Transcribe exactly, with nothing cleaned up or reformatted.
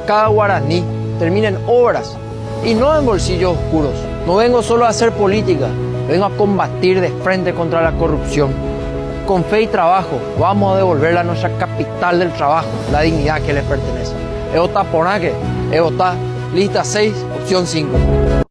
cada guaraní termine en obras y no en bolsillos oscuros. No vengo solo a hacer política, vengo a combatir de frente contra la corrupción. Con fe y trabajo vamos a devolverle a nuestra capital del trabajo la dignidad que les pertenece. Es votar por Aque, es votar lista seis, opción cinco.